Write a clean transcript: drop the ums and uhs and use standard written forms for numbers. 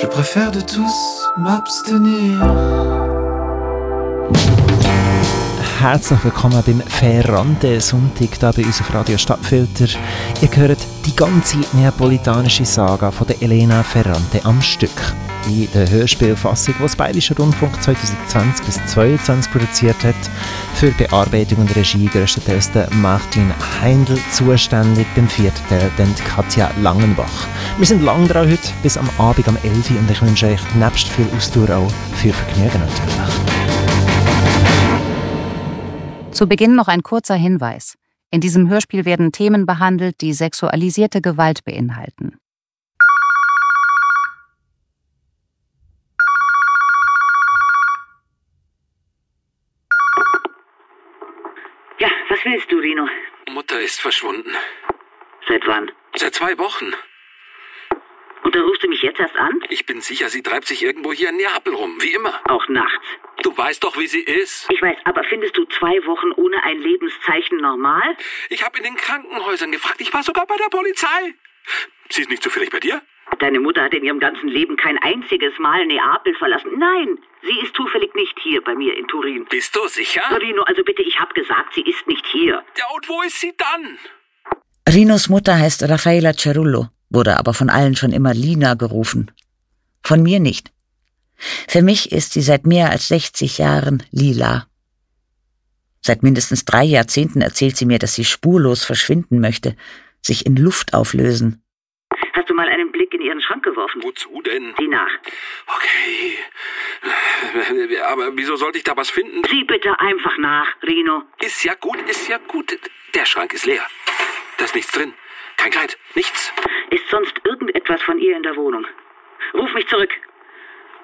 Je préfère de tous m'abstenir. Herzlich willkommen beim Ferrante Sonntag hier bei uns auf Radio Stadtfilter. Ihr hört die ganze neapolitanische Saga von der Elena Ferrante am Stück. In der Hörspielfassung, die das Bayerische Rundfunk 2020 bis 2022 produziert hat. Für Bearbeitung und Regie grösstenteils der Martin Heindl, zuständig beim 4. Teil dann Katja Langenbach. Wir sind lang dran heute, bis am Abend um 11 Uhr, und ich wünsche euch nebst viel Ausdauer auch viel Vergnügen natürlich. Zu Beginn noch ein kurzer Hinweis. In diesem Hörspiel werden Themen behandelt, die sexualisierte Gewalt beinhalten. Ja, was willst du, Rino? Mutter ist verschwunden. Seit wann? Seit 2 Wochen. Und da rufst du mich jetzt erst an? Ich bin sicher, sie treibt sich irgendwo hier in Neapel rum, wie immer. Auch nachts. Du weißt doch, wie sie ist. Ich weiß, aber findest du 2 Wochen ohne ein Lebenszeichen normal? Ich habe in den Krankenhäusern gefragt. Ich war sogar bei der Polizei. Sie ist nicht zufällig bei dir? Deine Mutter hat in ihrem ganzen Leben kein einziges Mal Neapel verlassen. Nein, sie ist zufällig nicht hier bei mir in Turin. Bist du sicher? Rino, also bitte, ich habe gesagt, sie ist nicht hier. Ja, und wo ist sie dann? Rinos Mutter heißt Raffaella Cerullo, wurde aber von allen schon immer Lina gerufen. Von mir nicht. Für mich ist sie seit mehr als 60 Jahren Lila. Seit mindestens 3 Jahrzehnten erzählt sie mir, dass sie spurlos verschwinden möchte, sich in Luft auflösen. Hast du mal einen Blick in ihren Schrank geworfen? Wozu denn? Sieh nach. Okay. Aber wieso sollte ich da was finden? Sieh bitte einfach nach, Rino. Ist ja gut, ist ja gut. Der Schrank ist leer. Da ist nichts drin. Kein Kleid, nichts. Ist sonst irgendetwas von ihr in der Wohnung? Ruf mich zurück.